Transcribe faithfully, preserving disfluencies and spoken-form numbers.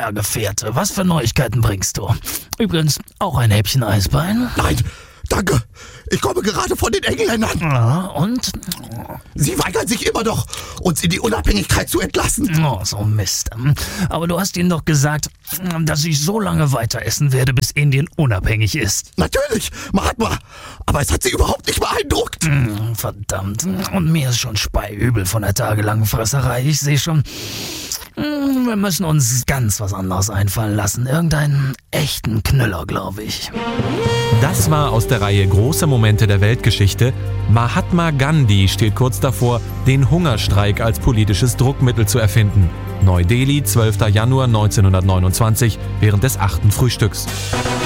neuer Gefährte. Was für Neuigkeiten bringst du? Übrigens, auch ein Häppchen Eisbein? Nein, danke. Ich komme gerade von den Engländern. Ja, und? Sie weigern sich immer noch, uns in die Unabhängigkeit zu entlassen. Oh, so Mist. Aber du hast ihnen doch gesagt, dass ich so lange weiter essen werde, bis Indien unabhängig ist. Natürlich, Mahatma. Aber es hat sie überhaupt nicht beeindruckt. Hm, verdammt. Und mir ist schon speiübel von der tagelangen Fresserei. Ich sehe schon, wir müssen uns ganz was anderes einfallen lassen. Irgendeinen echten Knüller, glaube ich. Das war aus der Reihe Große Momente der Weltgeschichte. Mahatma Gandhi steht kurz davor, den Hungerstreik als politisches Druckmittel zu erfinden. Neu-Delhi, zwölfter Januar neunzehnhundertneunundzwanzig, während des achten Frühstücks.